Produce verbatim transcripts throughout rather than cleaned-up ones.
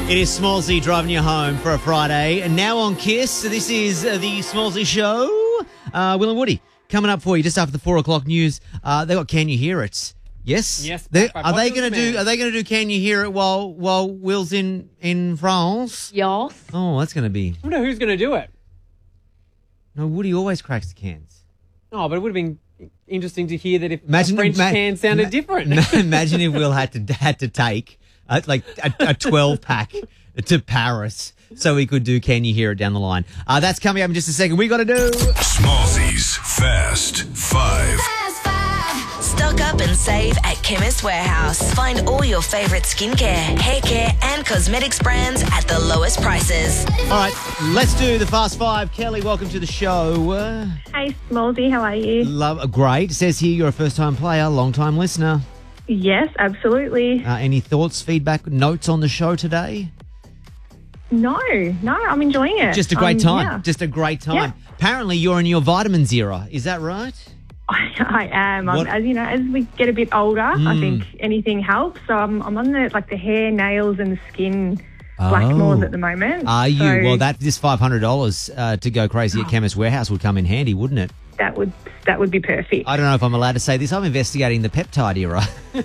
It is Smallsy driving you home for a Friday. And now on Kiss, this is uh, the Smallsy Show. Uh, Will and Woody coming up for you just after the four o'clock news. Uh, they got Can You Hear It? Yes? Yes. They, back by are they Popular going to do? Demand. Are they going to do Can You Hear It while while Will's in in France? Yes. Oh, that's going to be. I wonder who's going to do it. No, Woody always cracks the cans. Oh, but it would have been interesting to hear that if Imagine a French ma- can sounded ma- different. ma- Imagine if Will had to had to take uh, like a, a twelve pack to Paris so he could do Can You Hear It down the line. Uh, that's coming up in just a second. We got to do Smallsy's Fast Five. Stock up and save at Chemist Warehouse. Find all your favourite skincare, hair care and cosmetics brands at the lowest prices. All right, let's do the Fast Five. Kelly, welcome to the show. Uh, Hey, Smallsy, how are you? love, uh, great. It says here you're a first-time player, long-time listener. Yes, absolutely. Uh, any thoughts, feedback, notes on the show today? No, no, I'm enjoying it. Just a great Um, time. yeah. Just a great time. Yeah. Apparently, you're in your vitamins era. Is that right? I am. What- I'm, as you know, as we get a bit older, I Mm. think anything helps. So I'm, I'm on the like the hair, nails, and the skin Blackmores Oh. at the moment. Are you? So Well, that this five hundred dollars uh, to go crazy at Chemist Warehouse would come in handy, wouldn't it? that would that would be perfect. I don't know if I'm allowed to say this. I'm investigating the peptide era.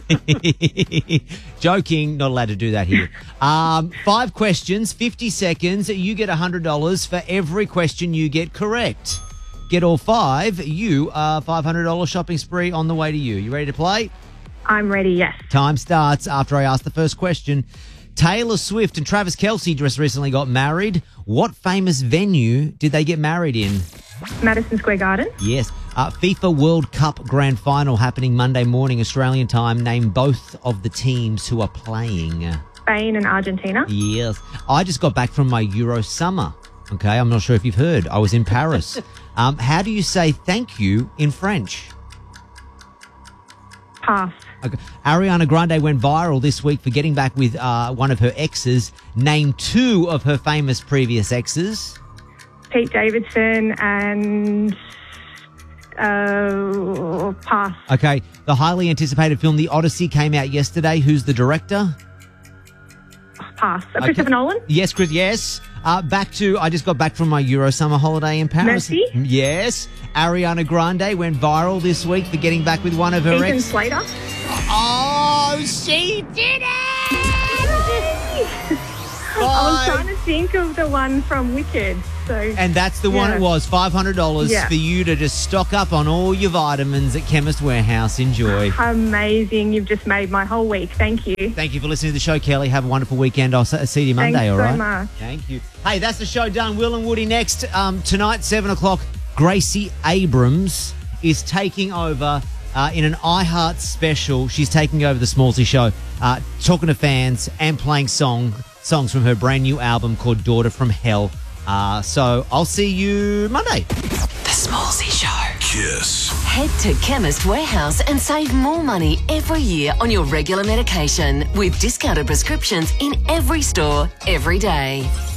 Joking, not allowed to do that here. Um, five questions, fifty seconds. You get one hundred dollars for every question you get correct. Get all five, you are five hundred dollars shopping spree on the way to you. You ready to play? I'm ready. Yes. Time starts after I ask the first question. Taylor Swift and Travis Kelce just recently got married. What famous venue did they get married in? Madison Square Garden. Yes. Uh, FIFA World Cup Grand Final happening Monday morning Australian time. Name both of the teams who are playing. Spain and Argentina. Yes. I just got back from my Euro summer. Okay, I'm not sure if you've heard. I was in Paris. um, how do you say thank you in French? Pass. Okay. Ariana Grande went viral this week for getting back with uh, one of her exes. Name two of her famous previous exes. Pete Davidson and uh, pass. Okay. The highly anticipated film The Odyssey came out yesterday. Who's the director? Pass. Uh, Christopher Nolan. Yes, Chris. Yes. Uh, back to, I just got back from my Euro summer holiday in Paris. Merci. Yes. Ariana Grande went viral this week for getting back with one of her Ethan ex. Slater. Oh, she did it! I was Five. trying to think of the one from Wicked. So And that's the one Yeah. it was, five hundred dollars Yeah. for you to just stock up on all your vitamins at Chemist Warehouse. Enjoy. amazing. You've just made my whole week. Thank you. Thank you for listening to the show, Kelly. Have a wonderful weekend. I'll s- see you Monday, Thanks all so right? much. Thank you. Hey, that's the show done. Will and Woody next. Um, tonight, seven o'clock, Gracie Abrams is taking over uh, in an iHeart special. She's taking over the Smallsy show, uh, talking to fans and playing song songs from her brand new album called Daughter from Hell. Uh, so I'll see you Monday. The Smallsy Show. Kiss. Head to Chemist Warehouse and save more money every year on your regular medication with discounted prescriptions in every store, every day.